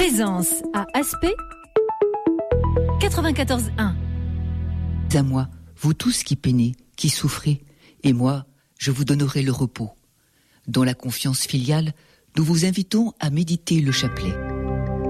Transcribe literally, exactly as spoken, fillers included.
Présence à Aspect quatre-vingt-quatorze un. À moi, vous tous qui peinez, qui souffrez, et moi, je vous donnerai le repos. Dans la confiance filiale, nous vous invitons à méditer le chapelet.